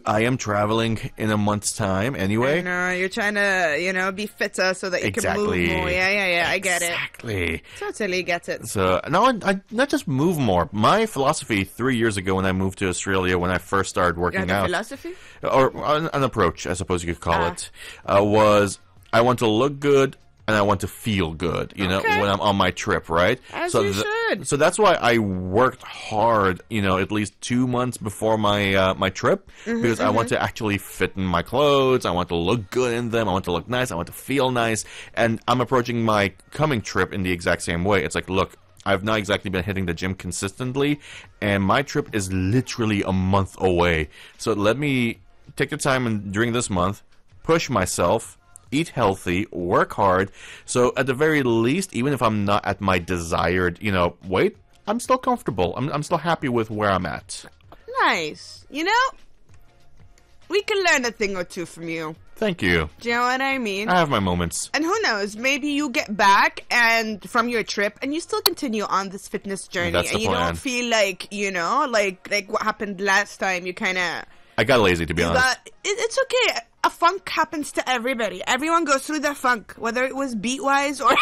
I am traveling in a month's time anyway. No, you're trying to, be fitter so that you can move more. Yeah, I get it. Exactly. Totally get it. So, no, I not just move more. My philosophy 3 years ago when I moved to Australia, when I first started working out. Philosophy? Or an approach, I suppose you could call it, was I want to look good and I want to feel good, when I'm on my trip, right? As you should. So that's why I worked hard, at least 2 months before my my trip, because I want to actually fit in my clothes, I want to look good in them, I want to look nice, I want to feel nice, and I'm approaching my coming trip in the exact same way. It's like, look, I've not exactly been hitting the gym consistently, and my trip is literally a month away. So let me take the time during this month, push myself, eat healthy, work hard, so at the very least, even if I'm not at my desired, weight, I'm still comfortable. I'm still happy with where I'm at. Nice. We can learn a thing or two from you. Thank you. Do you know what I mean? I have my moments. And who knows, maybe you get back and from your trip and you still continue on this fitness journey. That's the and you plan. don't feel like, like what happened last time, you kind of... I got lazy, to be honest. It's okay. A funk happens to everybody. Everyone goes through their funk, whether it was beat-wise or...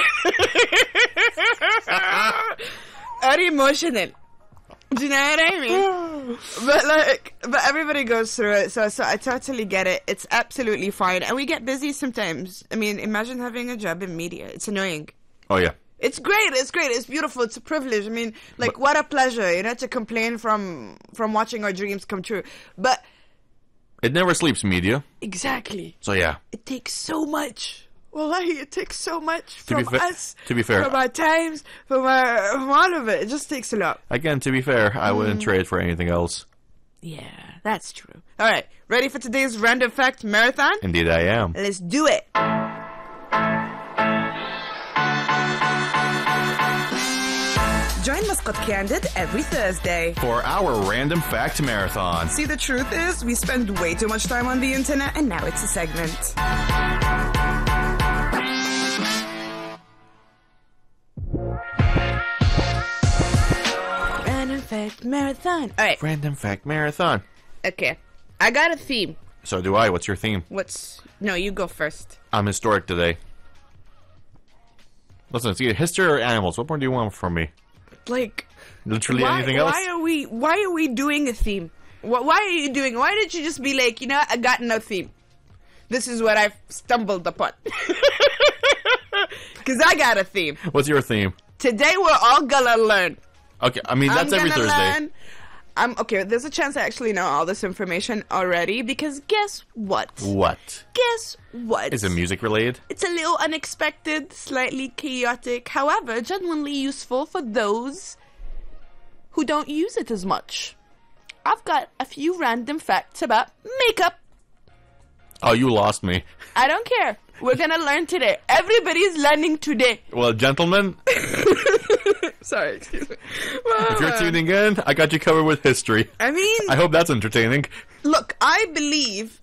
or emotional. Do you know what I mean? But everybody goes through it, so I totally get it. It's absolutely fine. And we get busy sometimes. I mean, imagine having a job in media. It's annoying. Oh, yeah. It's great, it's beautiful, it's a privilege. I mean, what a pleasure, to complain from watching our dreams come true. But... it never sleeps, media. Exactly. So, yeah. It takes so much. Wallahi, it takes so much from us. To be fair. From our times, from all of it. It just takes a lot. Again, to be fair, I wouldn't trade for anything else. Yeah, that's true. All right, ready for today's Random Fact Marathon? Indeed I am. Let's do it. Join Mascot Candid every Thursday for our Random Fact Marathon. See, the truth is, we spend way too much time on the internet, and now it's a segment. Random Fact Marathon. All right. Random Fact Marathon. Okay. I got a theme. So do I. What's your theme? No, you go first. I'm historic today. Listen, it's either history or animals. What more do you want from me? Literally anything else? Why are we doing a theme? Why are you doing? Why didn't you just be like, I got no theme. This is what I've stumbled upon. Because I got a theme. What's your theme? Today we're all gonna learn. Okay, I mean, that's every Thursday. Okay, there's a chance I actually know all this information already, because guess what? What? Guess what? Is it music related? It's a little unexpected, slightly chaotic, however, genuinely useful for those who don't use it as much. I've got a few random facts about makeup. Oh, you lost me. I don't care. We're gonna learn today. Everybody's learning today. Well, gentlemen. Sorry, excuse me. If you're tuning in, I got you covered with history. I mean... I hope that's entertaining. Look, I believe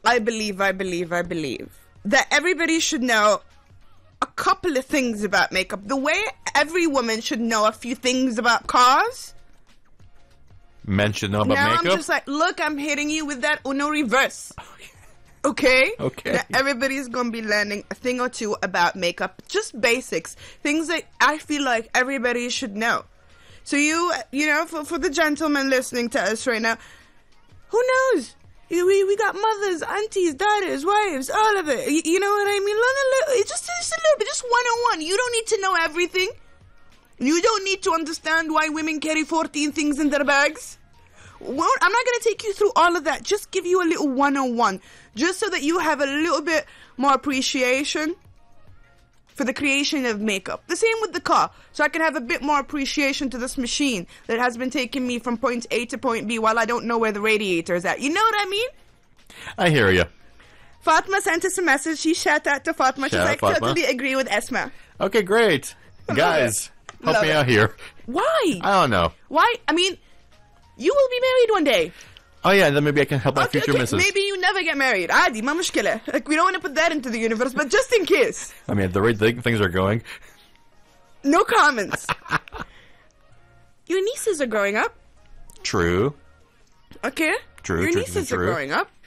that everybody should know a couple of things about makeup. The way every woman should know a few things about cars. Men should know about makeup? Now I'm just like, look, I'm hitting you with that Uno reverse. Okay? Okay. Now everybody's gonna be learning a thing or two about makeup. Just basics. Things that I feel like everybody should know. So for the gentlemen listening to us right now, who knows? We got mothers, aunties, daughters, wives, all of it. You know what I mean? Learn a little, just a little bit, just 101. You don't need to know everything. You don't need to understand why women carry 14 things in their bags. Well, I'm not going to take you through all of that. Just give you a little 101. Just so that you have a little bit more appreciation for the creation of makeup. The same with the car. So I can have a bit more appreciation to this machine that has been taking me from point A to point B while I don't know where the radiator is at. You know what I mean? I hear you. Fatma sent us a message. She shout out to Fatma. She's like, Fatma. totally agree with Esma. Okay, great. Guys, help me out here. Why? I don't know. Why? I mean, you will be married one day. Oh yeah, then maybe I can help my future missus. Maybe you never get married. Adi, ma mushkila. Like, we don't want to put that into the universe, but just in case. I mean, at the rate things are going. No comments. Your nieces are growing up. True. Okay. True. Your nieces are growing up.